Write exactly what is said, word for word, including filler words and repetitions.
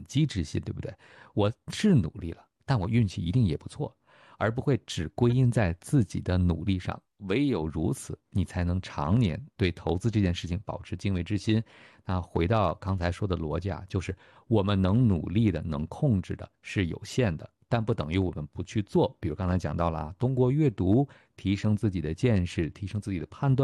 激之心，对不对？我是努力了，但我运气一定也不错，而不会只归因在自己的努力上。唯有如此，你才能常年对投资这件事情保持敬畏之心。那回到刚才说的逻辑啊，就是我们能努力的、能控制的是有限的，但不等于我们不去做。比如刚才讲到了啊，通过阅读提升自己的见识，提升自己的判断。